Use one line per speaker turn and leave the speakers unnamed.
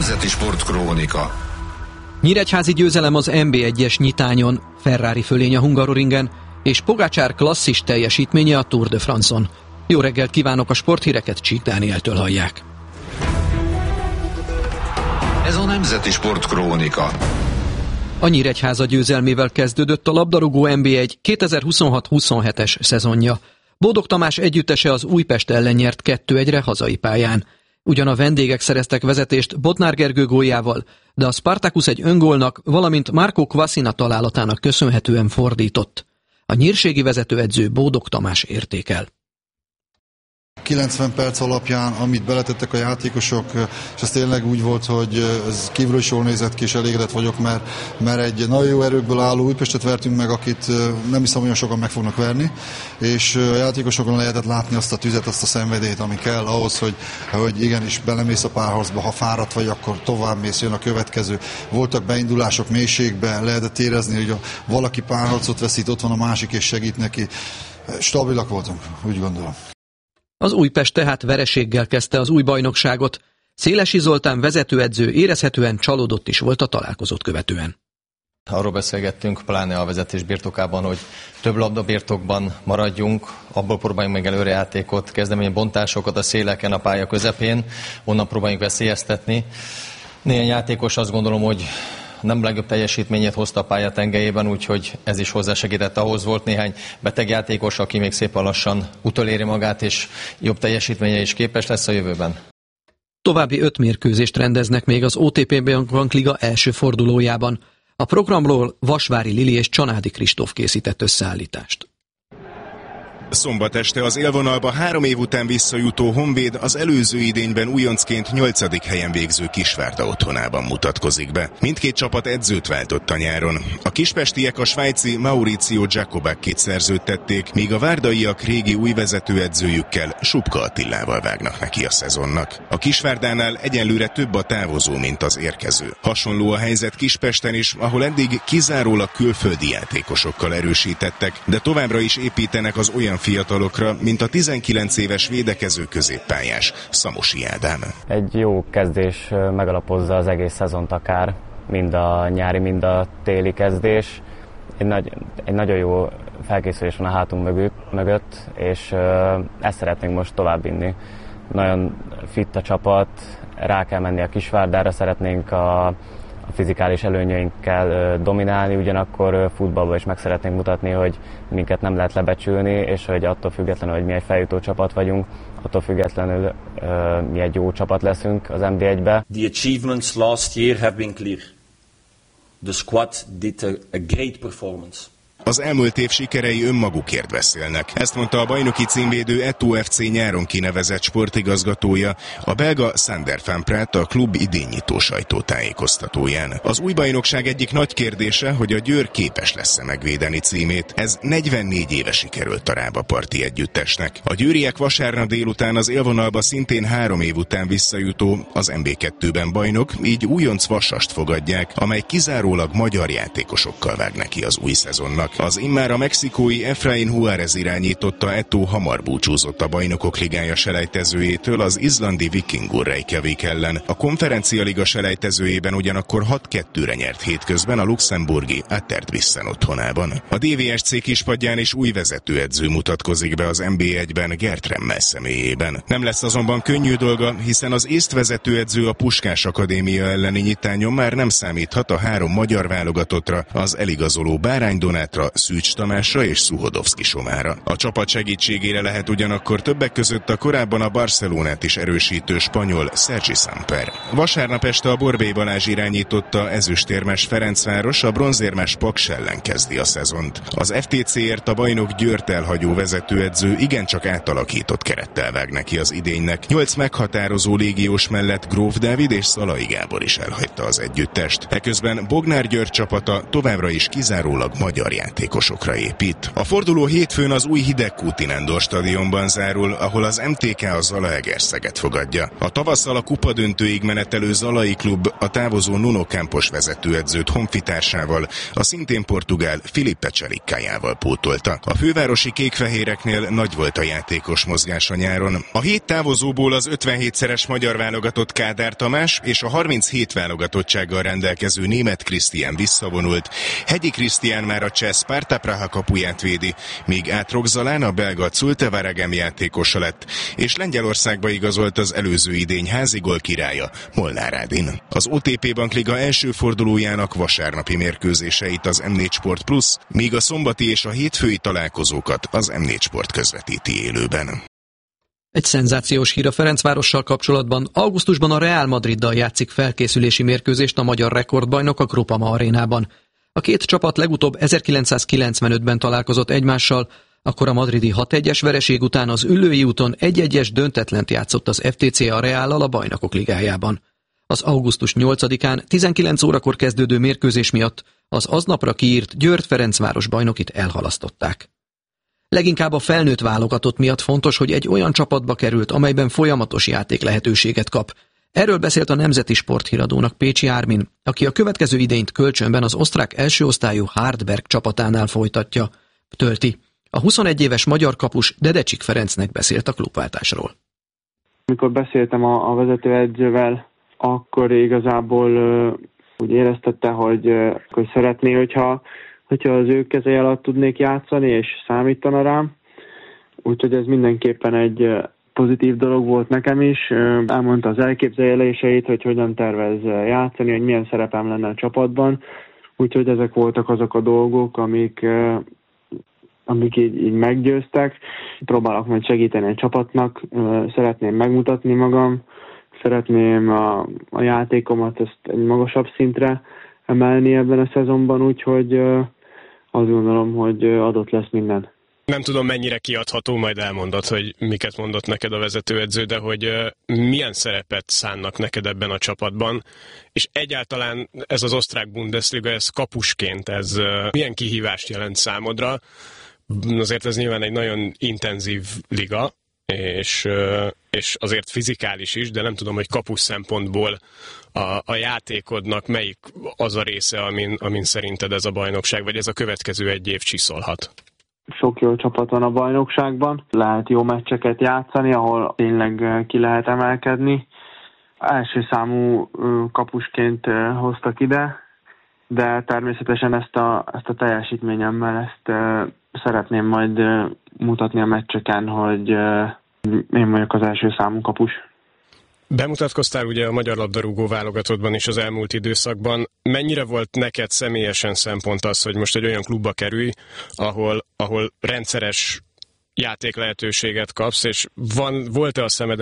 Nemzeti Sportkrónika.
Nyíregyházi győzelem az NB1-es nyitányon, Ferrari fölény a Hungaroringen, és Pogačar klasszis teljesítménye a Tour de France-on. Jó reggelt kívánok, a sporthíreket Csík Dánieltől hallják.
Ez a Nemzeti Sportkrónika.
A Nyíregyháza győzelmével kezdődött a labdarúgó NB1 2026-27-es szezonja. Bódog Tamás együttese az Újpest ellen nyert 2-1-re hazai pályán. Ugyan a vendégek szereztek vezetést Bodnár Gergő góljával, de a Spartacus egy öngólnak, valamint Marco Kvasina találatának köszönhetően fordított. A nyírségi vezetőedző Bódog Tamás értékel.
90 perc alapján, amit beletettek a játékosok, és ez tényleg úgy volt, hogy ez kívülről is jól nézett ki, és elégedett vagyok, mert egy nagyon jó erőkből álló Újpestet vertünk meg, akit nem hiszem olyan sokan meg fognak verni, és a játékosokon lehetett látni azt a tüzet, azt a szenvedélyt, ami kell ahhoz, hogy igenis belemész a párharcba, ha fáradt vagy, akkor tovább mész, jön a következő. Voltak beindulások mélységbe, lehetett érezni, hogy valaki párharcot veszít, ott van a másik és segít neki. Stabilak voltunk, úgy gondolom.
Az Újpest tehát vereséggel kezdte az új bajnokságot. Szélesi Zoltán vezetőedző érezhetően csalódott is volt a találkozót követően.
Arról beszélgettünk, pláne a vezetés birtokában, hogy több labda birtokban maradjunk, abból próbáljunk meg előrejátékot, kezdemény bontásokat a széleken, a pálya közepén, onnan próbáljunk veszélyeztetni. Néhány játékos azt gondolom, hogy nem legjobb teljesítményét hozta a pálya tengelyében, úgyhogy ez is hozzásegített. Ahhoz volt néhány beteg játékos, aki még szépen lassan utoléri magát, és jobb teljesítménye is képes lesz a jövőben.
További 5 mérkőzést rendeznek még az OTP Bank Liga első fordulójában. A programról Vasvári Lili és Csanádi Kristóf készített összeállítást.
Szombat este az élvonalba 3 év után visszajutó Honvéd az előző idényben újoncként 8. helyen végző Kisvárda otthonában mutatkozik be. Mindkét csapat edzőt váltott a nyáron. A kispestiek a svájci Mauricio Giacobaccit szerződtették, míg a várdaiak régi új vezetőedzőjükkel, Subka Attilával vágnak neki a szezonnak. A Kisvárdánál egyenlőre több a távozó, mint az érkező. Hasonló a helyzet Kispesten is, ahol eddig kizárólag külföldi játékosokkal erősítettek, de továbbra is építenek az olyan fiatalokra, mint a 19 éves védekező középpályás Szamosi Ádám.
Egy jó kezdés megalapozza az egész szezont akár, mind a nyári, mind a téli kezdés. Egy nagyon jó felkészülés van a hátunk mögött, és ezt szeretnénk most továbbvinni. Nagyon fit a csapat, rá kell menni a Kisvárdára, szeretnénk a fizikális előnyeinkkel dominálni, ugyanakkor futballban is meg szeretnénk mutatni, hogy minket nem lehet lebecsülni, és hogy attól függetlenül, hogy mi egy feljutó csapat vagyunk, attól függetlenül mi egy jó csapat leszünk az NB1-be.
The achievements last year have been clear. The squad did a great performance.
Az elmúlt év sikerei önmagukért beszélnek. Ezt mondta a bajnoki címvédő Eto'o FC nyáron kinevezett sportigazgatója, a belga Sander van Praat a klub idénynyitó sajtótájékoztatóján. Az új bajnokság egyik nagy kérdése, hogy a Győr képes lesz-e megvédeni címét. Ez 44 éve sikerült a Rába-parti együttesnek. A győriek vasárnap délután az élvonalba szintén 3 év után visszajutó, az NB2-ben bajnok, így újonc Vasast fogadják, amely kizárólag magyar játékosokkal vág neki az új szezonnak. Az immár a mexikói Efraín Juárez irányította Eto'o hamar búcsúzott a Bajnokok Ligája selejtezőjétől az izlandi Vikingur Reykjavik ellen. A Konferencia Liga selejtezőjében ugyanakkor 6-2-re nyert hétközben a luxemburgi Attertvissen otthonában. A DVSC kispadján is új vezetőedző mutatkozik be az NB1-ben Gert Remmel személyében. Nem lesz azonban könnyű dolga, hiszen az észt vezetőedző a Puskás Akadémia elleni nyitányon már nem számíthat a 3 magyar válogatottra, az eligazoló Bárány Donátra, Szűcs Tamásra és Szuhodovszki Somára. A csapat segítségére lehet ugyanakkor többek között a korábban a Barcelonát is erősítő spanyol Sergi Samper. Vasárnap este a Borbély Balázs irányította ezüstérmes Ferencváros a bronzérmes Paks ellen kezdi a szezont. Az FTC-ért a bajnok Győrt elhagyó vezetőedző igencsak átalakított kerettel vág neki az idénynek. 8 meghatározó légiós mellett Gróf Dávid és Szalai Gábor is elhagyta az együttest. Eközben Bognár György csapata továbbra is kizárólag magyar játékos játékosokra épít. A forduló hétfőn az új Hidegkúti Nándor stadionban zárul, ahol az MTK a Zalaegerszeget fogadja. A tavasszal a kupadöntőig menetelő Zalai klub a távozó Nuno Campos vezetőedzőt honfitársával, a szintén portugál Filipe Cselikkájával pótolta. A fővárosi kékfehéreknél nagy volt a játékos mozgás a nyáron. A 7 távozóból az 57-szeres magyar válogatott Kádár Tamás és a 37 válogatottsággal rendelkező német Krisztián visszavonult. Hegyi Krisztián már a cseh Sparta Praha kapuját védi, míg Átrok Zalán a belga Zulte Waregem játékosa lett, és Lengyelországba igazolt az előző idény házigól királya, Molnár Ádin. Az OTP Bankliga első fordulójának vasárnapi mérkőzéseit az M4 Sport Plus, míg a szombati és a hétfői találkozókat az M4 Sport közvetíti élőben.
Egy szenzációs hír a Ferencvárossal kapcsolatban. Augusztusban a Real Madriddal játszik felkészülési mérkőzést a magyar rekordbajnok a Groupama arénában. A két csapat legutóbb 1995-ben találkozott egymással, akkor a madridi 6-1-es vereség után az Üllői úton 1-1-es döntetlent játszott az FTC a Reállal a Bajnokok Ligájában. Az augusztus 8-án 19 órakor kezdődő mérkőzés miatt az aznapra kiírt Győr-Ferencváros bajnokit elhalasztották. Leginkább a felnőtt válogatott miatt fontos, hogy egy olyan csapatba került, amelyben folyamatos játék lehetőséget kap. Erről beszélt a Nemzeti Sporthíradónak Pécsi Ármin, aki a következő idényt kölcsönben az osztrák első osztályú Hartberg csapatánál tölti. A 21 éves magyar kapus Dedecsik Ferencnek beszélt a klubváltásról.
Amikor beszéltem a vezetőedzővel, akkor igazából úgy éreztette, hogy szeretné, hogyha az ő kezei alatt tudnék játszani, és számítana rám. Úgyhogy ez mindenképpen egy pozitív dolog volt nekem is. Elmondta az elképzeléseit, hogy hogyan tervez játszani, hogy milyen szerepem lenne a csapatban. Úgyhogy ezek voltak azok a dolgok, amik így meggyőztek. Próbálok majd segíteni a csapatnak, szeretném megmutatni magam, szeretném a játékomat ezt egy magasabb szintre emelni ebben a szezonban, úgyhogy azt gondolom, hogy adott lesz minden.
Nem tudom, mennyire kiadható, majd elmondod, hogy miket mondott neked a vezetőedző, de hogy milyen szerepet szánnak neked ebben a csapatban, és egyáltalán ez az osztrák Bundesliga, ez kapusként, ez milyen kihívást jelent számodra? Azért ez nyilván egy nagyon intenzív liga, és azért fizikális is, de nem tudom, hogy kapus szempontból a játékodnak melyik az a része, amin szerinted ez a bajnokság, vagy ez a következő egy év csiszolhat?
Sok jó csapat van a bajnokságban, lehet jó meccseket játszani, ahol tényleg ki lehet emelkedni. Első számú kapusként hoztak ide, de természetesen ezt a teljesítményemmel ezt szeretném majd mutatni a meccseken, hogy én vagyok az első számú kapus.
Bemutatkoztál ugye a magyar labdarúgó válogatottban is az elmúlt időszakban. Mennyire volt neked személyesen szempont az, hogy most egy olyan klubba kerülj, ahol rendszeres játék lehetőséget kapsz, és volt-e a szemed